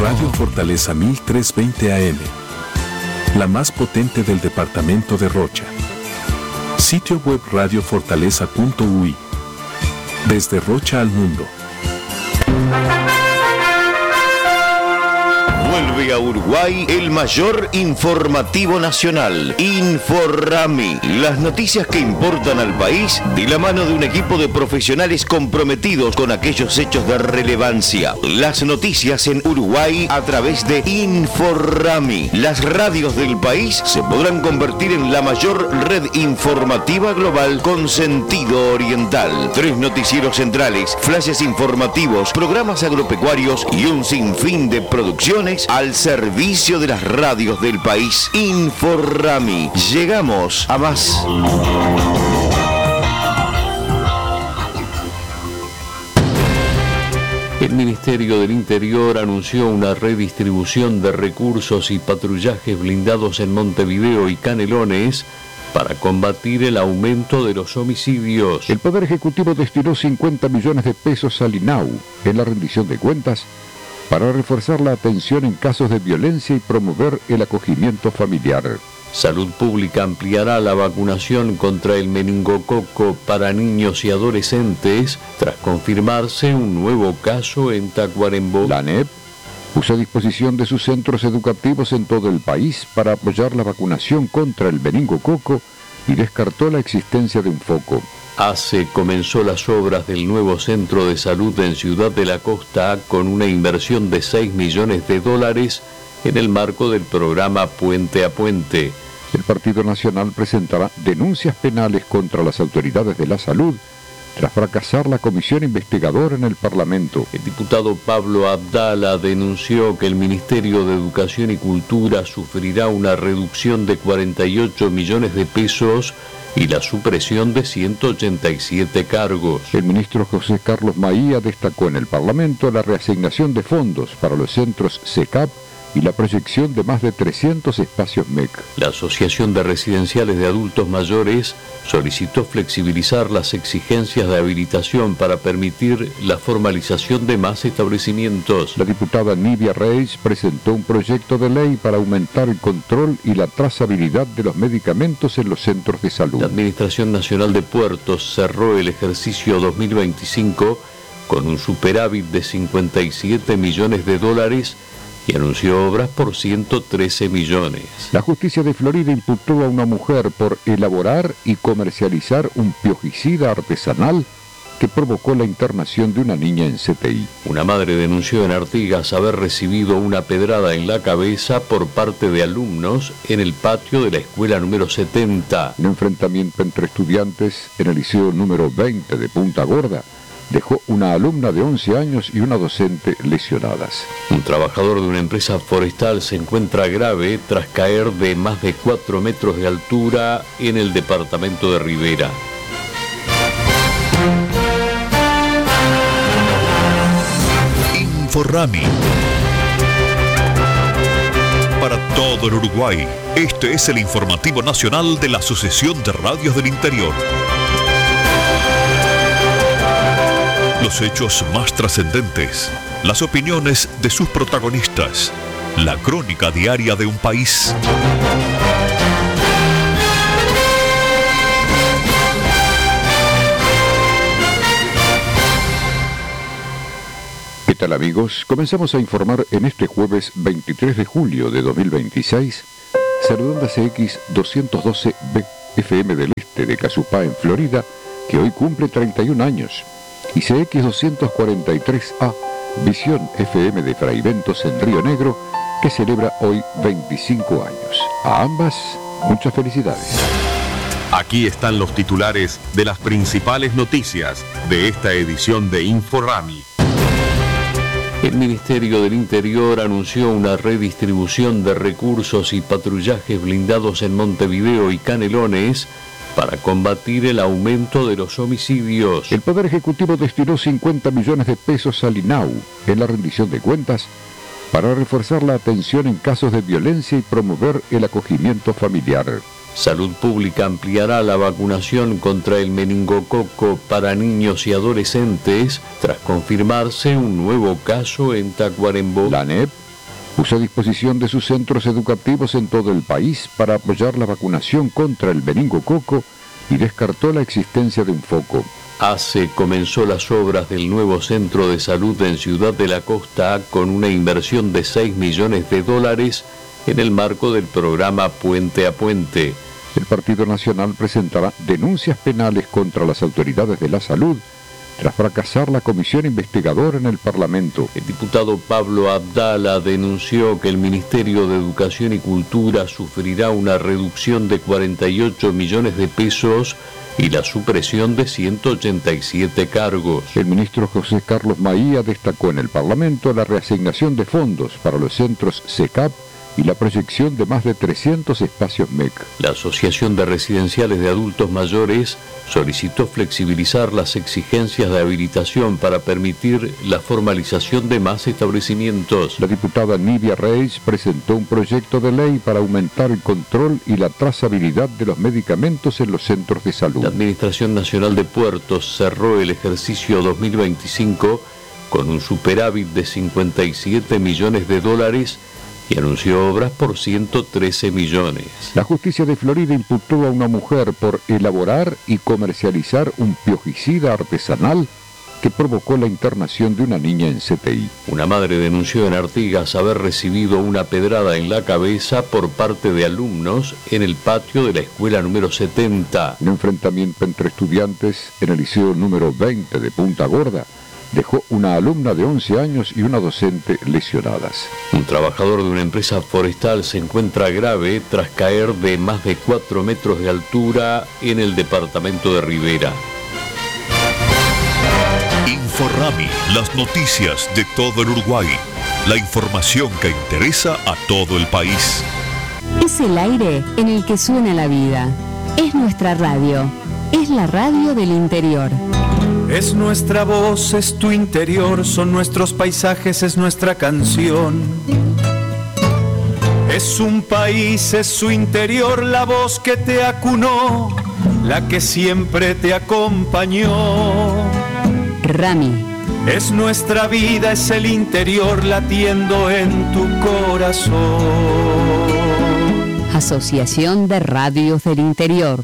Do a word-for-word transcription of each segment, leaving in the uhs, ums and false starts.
Radio Fortaleza mil trescientos veinte A M, la más potente del departamento de Rocha. Sitio web radio fortaleza punto u i. Desde Rocha al mundo. Vuelve a Uruguay el mayor informativo nacional, Inforrami. Las noticias que importan al país de la mano de un equipo de profesionales comprometidos con aquellos hechos de relevancia. Las noticias en Uruguay a través de Inforrami. Las radios del país se podrán convertir en la mayor red informativa global con sentido oriental. Tres noticieros centrales, flashes informativos, programas agropecuarios y un sinfín de producciones al servicio de las radios del país. Inforrami. Llegamos a más. El Ministerio del Interior anunció una redistribución de recursos y patrullajes blindados en Montevideo y Canelones para combatir el aumento de los homicidios. El Poder Ejecutivo destinó cincuenta millones de pesos al I N A U en la rendición de cuentas para reforzar la atención en casos de violencia y promover el acogimiento familiar. Salud Pública ampliará la vacunación contra el meningococo para niños y adolescentes tras confirmarse un nuevo caso en Tacuarembó. La ANEP puso a disposición de sus centros educativos en todo el país para apoyar la vacunación contra el meningococo y descartó la existencia de un foco. ACE comenzó las obras del nuevo centro de salud en Ciudad de la Costa con una inversión de seis millones de dólares en el marco del programa Puente a Puente. El Partido Nacional presentará denuncias penales contra las autoridades de la salud tras fracasar la comisión investigadora en el Parlamento. El diputado Pablo Abdala denunció que el Ministerio de Educación y Cultura sufrirá una reducción de cuarenta y ocho millones de pesos y la supresión de ciento ochenta y siete cargos. El ministro José Carlos Maía destacó en el Parlamento la reasignación de fondos para los centros C E C A P y la proyección de más de trescientos espacios M E C. La Asociación de Residenciales de Adultos Mayores solicitó flexibilizar las exigencias de habilitación para permitir la formalización de más establecimientos. La diputada Nidia Reis presentó un proyecto de ley para aumentar el control y la trazabilidad de los medicamentos en los centros de salud. La Administración Nacional de Puertos cerró el ejercicio dos mil veinticinco con un superávit de cincuenta y siete millones de dólares y anunció obras por ciento trece millones. La justicia de Florida imputó a una mujer por elaborar y comercializar un piojicida artesanal que provocó la internación de una niña en C T I. Una madre denunció en Artigas haber recibido una pedrada en la cabeza por parte de alumnos en el patio de la escuela número setenta. Un enfrentamiento entre estudiantes en el liceo número veinte de Punta Gorda dejó una alumna de once años y una docente lesionadas. Un trabajador de una empresa forestal se encuentra grave tras caer de más de cuatro metros de altura en el departamento de Rivera. Inforrami. Para todo el Uruguay, este es el informativo nacional de la Asociación de Radios del Interior. Los hechos más trascendentes, las opiniones de sus protagonistas, la crónica diaria de un país. ¿Qué tal, amigos? Comenzamos a informar en este jueves veintitrés de julio de dos mil veintiséis, saludando a C X doscientos doce B F M del Este de Casupá en Florida, que hoy cumple treinta y un años. Y C X doscientos cuarenta y tres A, Visión F M de Fraiventos en Río Negro, que celebra hoy veinticinco años. A ambas, muchas felicidades. Aquí están los titulares de las principales noticias de esta edición de Inforrami. El Ministerio del Interior anunció una redistribución de recursos y patrullajes blindados en Montevideo y Canelones para combatir el aumento de los homicidios. El Poder Ejecutivo destinó cincuenta millones de pesos al I N A U en la rendición de cuentas para reforzar la atención en casos de violencia y promover el acogimiento familiar. Salud Pública ampliará la vacunación contra el meningococo para niños y adolescentes tras confirmarse un nuevo caso en Tacuarembó. La ANEP puso a disposición de sus centros educativos en todo el país para apoyar la vacunación contra el meningococo y descartó la existencia de un foco. ACE comenzó las obras del nuevo centro de salud en Ciudad de la Costa con una inversión de seis millones de dólares en el marco del programa Puente a Puente. El Partido Nacional presentará denuncias penales contra las autoridades de la salud tras fracasar la comisión investigadora en el Parlamento. El diputado Pablo Abdala denunció que el Ministerio de Educación y Cultura sufrirá una reducción de cuarenta y ocho millones de pesos y la supresión de ciento ochenta y siete cargos. El ministro José Carlos Maía destacó en el Parlamento la reasignación de fondos para los centros C E C A P y la proyección de más de trescientos espacios M E C. La Asociación de Residenciales de Adultos Mayores solicitó flexibilizar las exigencias de habilitación para permitir la formalización de más establecimientos. La diputada Nidia Reis presentó un proyecto de ley para aumentar el control y la trazabilidad de los medicamentos en los centros de salud. La Administración Nacional de Puertos cerró el ejercicio dos mil veinticinco con un superávit de cincuenta y siete millones de dólares y anunció obras por ciento trece millones. La justicia de Florida imputó a una mujer por elaborar y comercializar un piojicida artesanal que provocó la internación de una niña en C T I. Una madre denunció en Artigas haber recibido una pedrada en la cabeza por parte de alumnos en el patio de la escuela número setenta. Un enfrentamiento entre estudiantes en el liceo número veinte de Punta Gorda dejó una alumna de once años y una docente lesionadas. Un trabajador de una empresa forestal se encuentra grave tras caer de más de cuatro metros de altura en el departamento de Rivera. Inforrami, las noticias de todo el Uruguay. La información que interesa a todo el país. Es el aire en el que suena la vida. Es nuestra radio. Es la radio del interior. Es nuestra voz, es tu interior, son nuestros paisajes, es nuestra canción. Es un país, es su interior, la voz que te acunó, la que siempre te acompañó. Rami. Es nuestra vida, es el interior latiendo en tu corazón. Asociación de Radios del Interior.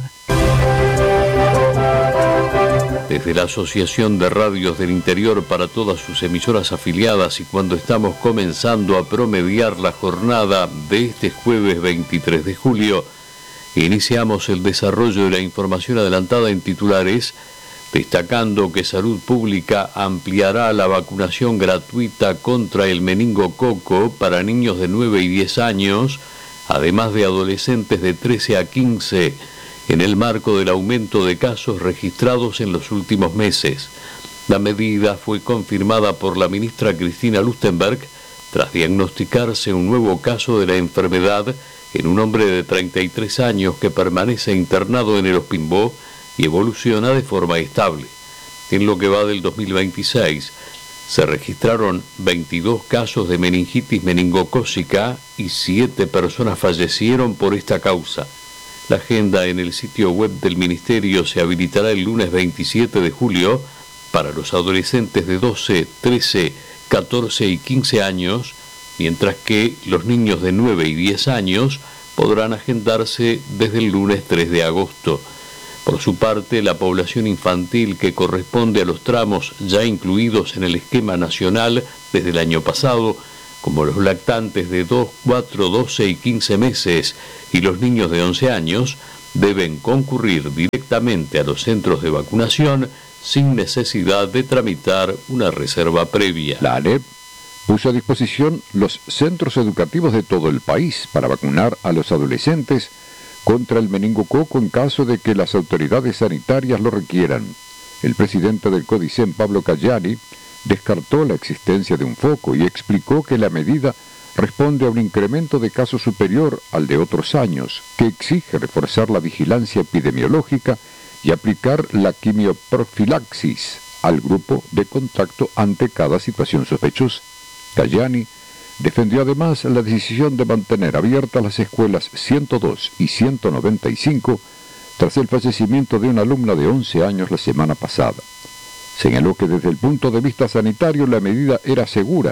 Desde la Asociación de Radios del Interior para todas sus emisoras afiliadas y cuando estamos comenzando a promediar la jornada de este jueves veintitrés de julio, iniciamos el desarrollo de la información adelantada en titulares, destacando que Salud Pública ampliará la vacunación gratuita contra el meningococo para niños de nueve y diez años, además de adolescentes de trece a quince, en el marco del aumento de casos registrados en los últimos meses. La medida fue confirmada por la ministra Cristina Lustenberg tras diagnosticarse un nuevo caso de la enfermedad en un hombre de treinta y tres años que permanece internado en el Ospimbó y evoluciona de forma estable. En lo que va del dos mil veintiséis, se registraron veintidós casos de meningitis meningocócica y siete personas fallecieron por esta causa. La agenda en el sitio web del Ministerio se habilitará el lunes veintisiete de julio para los adolescentes de doce, trece, catorce y quince años, mientras que los niños de nueve y diez años podrán agendarse desde el lunes tres de agosto. Por su parte, la población infantil que corresponde a los tramos ya incluidos en el esquema nacional desde el año pasado, como los lactantes de dos, cuatro, doce y quince meses y los niños de once años, deben concurrir directamente a los centros de vacunación sin necesidad de tramitar una reserva previa. La A N E P puso a disposición los centros educativos de todo el país para vacunar a los adolescentes contra el meningococo en caso de que las autoridades sanitarias lo requieran. El presidente del CODICEN, Pablo Cayani, descartó la existencia de un foco y explicó que la medida responde a un incremento de casos superior al de otros años, que exige reforzar la vigilancia epidemiológica y aplicar la quimioprofilaxis al grupo de contacto ante cada situación sospechosa. Cayani defendió además la decisión de mantener abiertas las escuelas ciento dos y ciento noventa y cinco tras el fallecimiento de una alumna de once años la semana pasada. Señaló que desde el punto de vista sanitario la medida era segura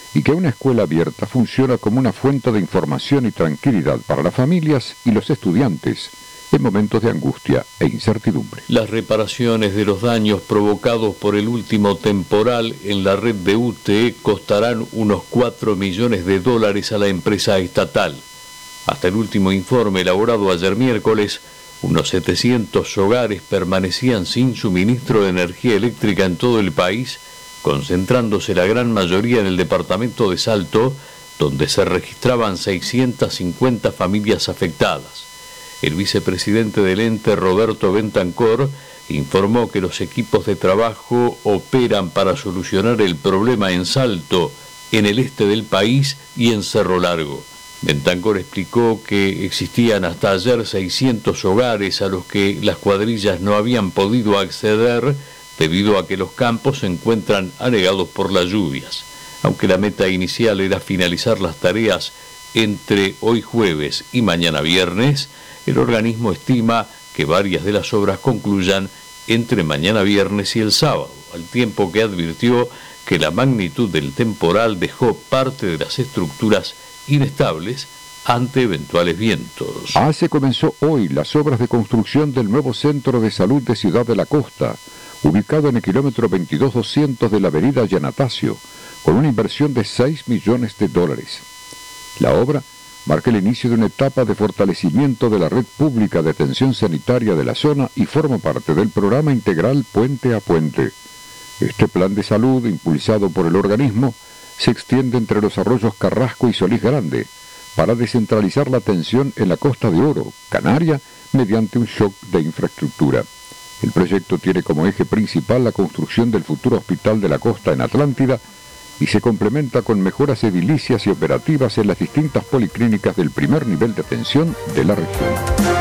y que una escuela abierta funciona como una fuente de información y tranquilidad para las familias y los estudiantes en momentos de angustia e incertidumbre. Las reparaciones de los daños provocados por el último temporal en la red de U T E costarán unos cuatro millones de dólares a la empresa estatal. Hasta el último informe elaborado ayer miércoles, unos setecientos hogares permanecían sin suministro de energía eléctrica en todo el país, concentrándose la gran mayoría en el departamento de Salto, donde se registraban seiscientas cincuenta familias afectadas. El vicepresidente del ente, Roberto Bentancor, informó que los equipos de trabajo operan para solucionar el problema en Salto, en el este del país y en Cerro Largo. Bentancor explicó que existían hasta ayer seiscientos hogares a los que las cuadrillas no habían podido acceder debido a que los campos se encuentran anegados por las lluvias. Aunque la meta inicial era finalizar las tareas entre hoy jueves y mañana viernes, el organismo estima que varias de las obras concluyan entre mañana viernes y el sábado, al tiempo que advirtió que la magnitud del temporal dejó parte de las estructuras inestables ante eventuales vientos. ACE comenzó hoy las obras de construcción del nuevo Centro de Salud de Ciudad de la Costa, ubicado en el kilómetro veintidós doscientos de la avenida Yanatacio, con una inversión de seis millones de dólares. La obra marca el inicio de una etapa de fortalecimiento de la red pública de atención sanitaria de la zona y forma parte del programa integral Puente a Puente. Este plan de salud, impulsado por el organismo, se extiende entre los arroyos Carrasco y Solís Grande para descentralizar la atención en la Costa de Oro, Canaria, mediante un shock de infraestructura. El proyecto tiene como eje principal la construcción del futuro Hospital de la Costa en Atlántida y se complementa con mejoras edilicias y operativas en las distintas policlínicas del primer nivel de atención de la región.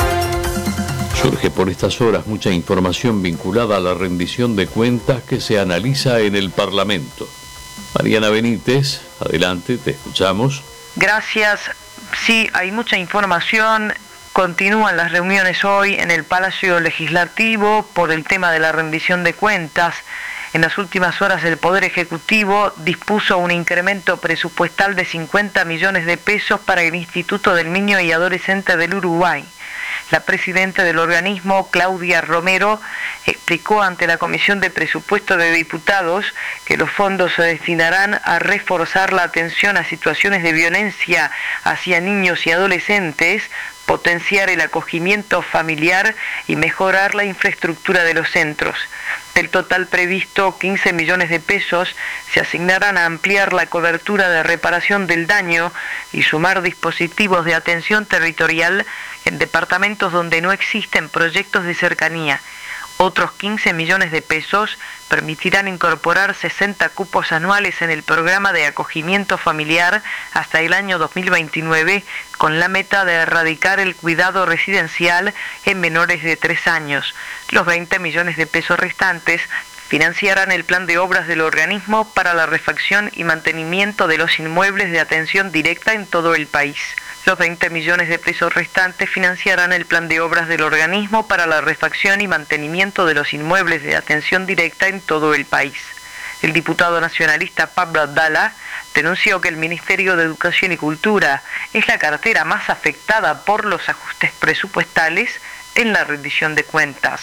Surge por estas horas mucha información vinculada a la rendición de cuentas que se analiza en el Parlamento. Mariana Benítez, adelante, te escuchamos. Gracias. Sí, hay mucha información. Continúan las reuniones hoy en el Palacio Legislativo por el tema de la rendición de cuentas. En las últimas horas el Poder Ejecutivo dispuso un incremento presupuestal de cincuenta millones de pesos para el Instituto del Niño y Adolescente del Uruguay. La presidenta del organismo, Claudia Romero, explicó ante la Comisión de Presupuesto de Diputados que los fondos se destinarán a reforzar la atención a situaciones de violencia hacia niños y adolescentes, potenciar el acogimiento familiar y mejorar la infraestructura de los centros. Del total previsto, quince millones de pesos se asignarán a ampliar la cobertura de reparación del daño y sumar dispositivos de atención territorial en departamentos donde no existen proyectos de cercanía. Otros quince millones de pesos permitirán incorporar sesenta cupos anuales en el programa de acogimiento familiar hasta el año dos mil veintinueve, con la meta de erradicar el cuidado residencial en menores de tres años. Los veinte millones de pesos restantes financiarán el plan de obras del organismo para la refacción y mantenimiento de los inmuebles de atención directa en todo el país. Los veinte millones de pesos restantes financiarán el plan de obras del organismo para la refacción y mantenimiento de los inmuebles de atención directa en todo el país. El diputado nacionalista Pablo Abdala denunció que el Ministerio de Educación y Cultura es la cartera más afectada por los ajustes presupuestales en la rendición de cuentas.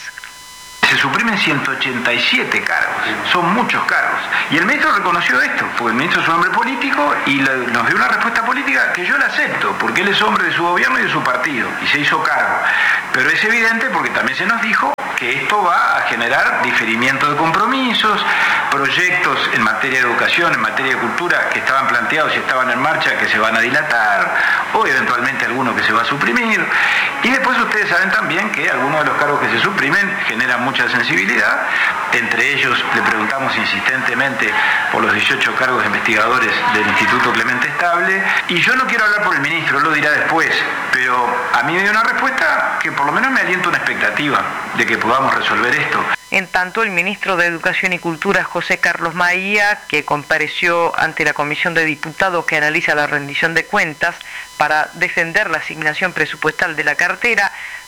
Se suprimen ciento ochenta y siete cargos, son muchos cargos. Y el ministro reconoció esto, porque el ministro es un hombre político y le, nos dio una respuesta política que yo la acepto, porque él es hombre de su gobierno y de su partido, y se hizo cargo. Pero es evidente porque también se nos dijo que esto va a generar diferimiento de compromisos, proyectos en materia de educación, en materia de cultura que estaban planteados y estaban en marcha que se van a dilatar, o eventualmente alguno que se va a suprimir. Y después ustedes saben también que algunos de los cargos que se suprimen generan mucha sensibilidad. Entre ellos le preguntamos insistentemente por los dieciocho cargos de investigadores del Instituto Clemente Estable. Y yo no quiero hablar por el ministro, lo dirá después, pero a mí me dio una respuesta que por lo menos me alienta una expectativa de que podamos resolver esto. En tanto, el ministro de Educación y Cultura, José Carlos Maía, que compareció ante la Comisión de Diputados que analiza la rendición de cuentas para defender la asignación presupuestal de la cartera,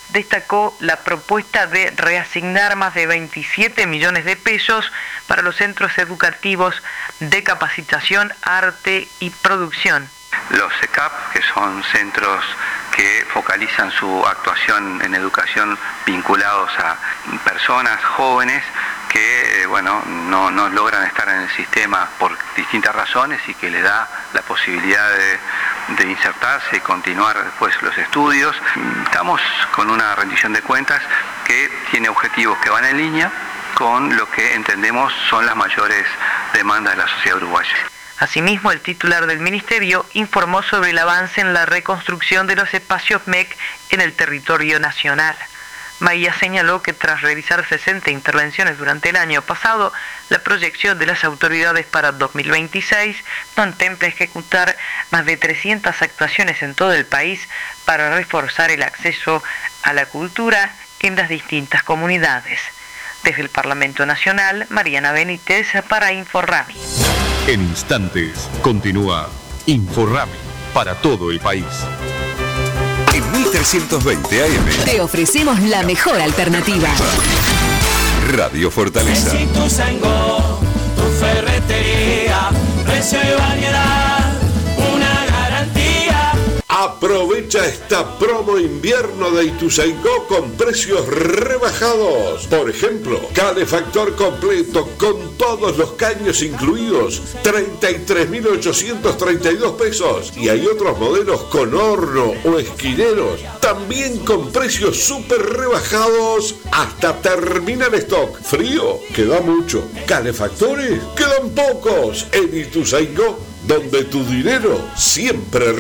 destacó la propuesta de reasignar más de veintisiete millones de pesos para los centros educativos de capacitación, arte y producción. Los C E C A P, que son centros que focalizan su actuación en educación vinculados a personas jóvenes que eh, bueno, no, no logran estar en el sistema por distintas razones y que les da la posibilidad de, de insertarse y continuar después los estudios. Estamos con una rendición de cuentas que tiene objetivos que van en línea con lo que entendemos son las mayores demandas de la sociedad uruguaya. Asimismo, el titular del ministerio informó sobre el avance en la reconstrucción de los espacios M E C en el territorio nacional. Maía señaló que tras realizar sesenta intervenciones durante el año pasado, la proyección de las autoridades para dos mil veintiséis contempla ejecutar más de trescientas actuaciones en todo el país para reforzar el acceso a la cultura en las distintas comunidades. Desde el Parlamento Nacional, Mariana Benítez para InfoRami. En instantes, continúa InfoRami para todo el país. En mil trescientos veinte A M te ofrecemos la mejor alternativa. Radio Fortaleza. En Ituzaingó, tu ferretería, precio y variedad, una garantía. Aprovecha esta promo invierno de Ituzaingó con precios rebajados. Por ejemplo, calefactor completo con todos los caños incluidos, treinta y tres mil ochocientos treinta y dos pesos. Y hay otros modelos con horno o esquineros, también con precios súper rebajados hasta terminar stock. Frío, queda mucho. Calefactores, quedan pocos. En Ituzaingó, donde tu dinero siempre